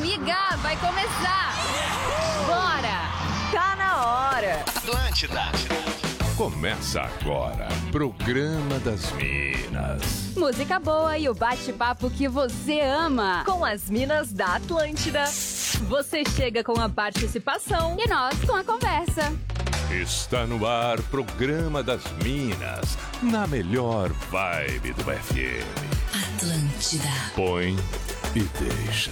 amiga, vai começar! Bora! Tá na hora! Atlântida! Começa agora, Programa das Minas. Música boa e o bate-papo que você ama. Com as minas da Atlântida, você chega com a participação E nós com a conversa. Está no ar, Programa das Minas, na melhor vibe do FM. Atlântida. Põe e deixa.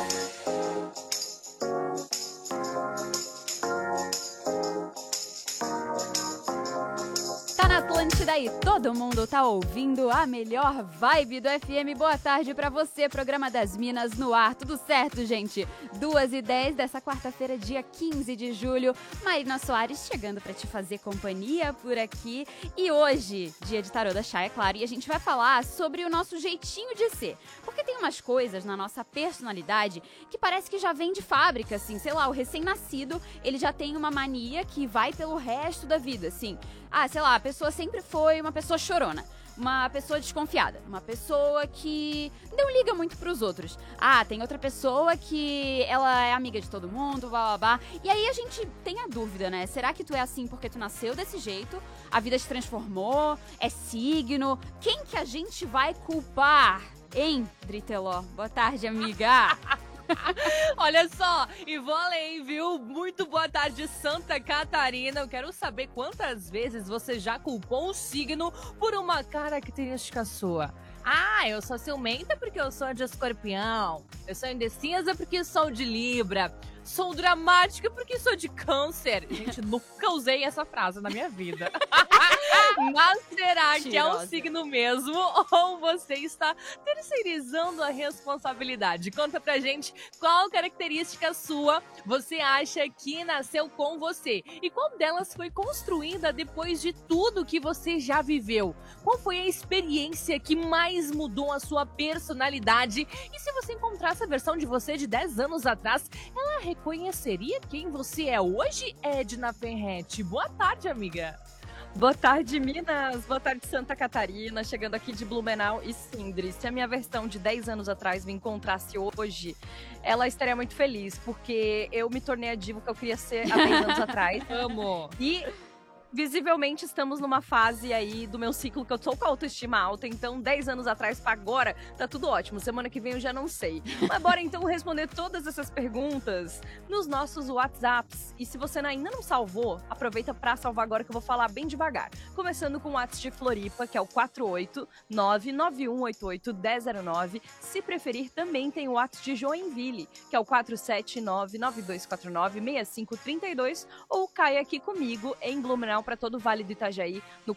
Tá na Atlântida e todo mundo tá ouvindo a melhor vibe do FM. Boa tarde pra você, Programa das Minas no ar. Tudo certo, gente? 2h10 dessa quarta-feira, dia 15 de julho. Marina Soares chegando pra te fazer companhia por aqui. E hoje, dia de tarô da Chá, é claro, e a gente vai falar sobre o nosso jeitinho de ser. Porque tem umas coisas na nossa personalidade que parece que já vem de fábrica, assim. Sei lá, o recém-nascido, ele já tem uma mania que vai pelo resto da vida, assim. Ah, sei lá, a pessoa sempre foi uma pessoa chorona, uma pessoa desconfiada, uma pessoa que não liga muito pros outros. Ah, tem outra pessoa que ela é amiga de todo mundo, blá blá blá. E aí a gente tem a dúvida, né? Será que tu é assim porque tu nasceu desse jeito? A vida te transformou? É signo? Quem que a gente vai culpar? Hein, Driteló? Boa tarde, amiga. Olha só, e vou além, viu? Muito boa tarde, Santa Catarina. Eu quero saber quantas vezes você já culpou um signo por uma característica sua. Ah, eu sou ciumenta porque eu sou de Escorpião. Eu sou indecisa porque sou de Libra. Sou dramática porque sou de Câncer. Gente, nunca usei essa frase na minha vida. Mas será que é um signo mesmo? Ou você está terceirizando a responsabilidade? Conta pra gente qual característica sua você acha que nasceu com você. E qual delas foi construída depois de tudo que você já viveu? Qual foi a experiência que mais mudou a sua personalidade? E se você encontrasse a versão de você de 10 anos atrás, ela reconheceria quem você é hoje, Edna Ferretti? Boa tarde, amiga. Boa tarde, Minas. Boa tarde, Santa Catarina. Chegando aqui de Blumenau e Sindri. Se a minha versão de 10 anos atrás me encontrasse hoje, ela estaria muito feliz, porque eu me tornei a diva que eu queria ser há 10 anos atrás. Amo. E visivelmente estamos numa fase aí do meu ciclo que eu tô com a autoestima alta, então 10 anos atrás pra agora tá tudo ótimo. Semana que vem eu já não sei. Mas bora então responder todas essas perguntas nos nossos WhatsApps. E se você ainda não salvou, aproveita pra salvar agora que eu vou falar bem devagar. Começando com o WhatsApp de Floripa, que é o 48991881009. Se preferir, também tem o WhatsApp de Joinville, que é o 47992496532. Ou cai aqui comigo em Blumenau para todo o Vale do Itajaí, no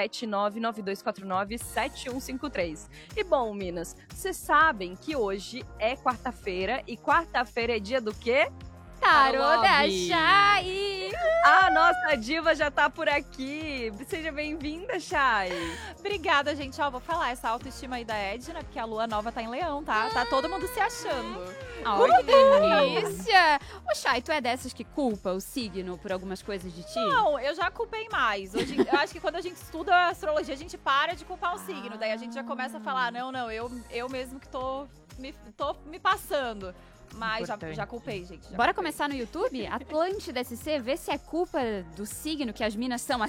47992497153. E bom, Minas, vocês sabem que hoje é quarta-feira, e quarta-feira é dia do quê? Tarô da Chay! A nossa diva já tá por aqui. Seja bem-vinda, Chay. Obrigada, gente. Ó, vou falar essa autoestima aí da Edna, porque a lua nova tá em Leão, tá? Tá todo mundo se achando. Olha que delícia! Ô, Chay, tu é dessas que culpa o signo por algumas coisas de ti? Não, eu já culpei mais. Hoje, eu acho que quando a gente estuda astrologia, a gente para de culpar o signo. Daí a gente já começa a falar, não, eu mesmo que tô me passando. Mas já culpei, gente. Bora começar no YouTube? Atlântida SC, vê se é culpa do signo que as minas são